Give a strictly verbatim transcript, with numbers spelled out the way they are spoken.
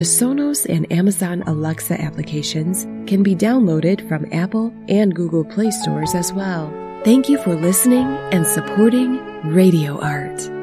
The Sonos and Amazon Alexa applications can be downloaded from Apple and Google Play stores as well. Thank you for listening and supporting Radio Art.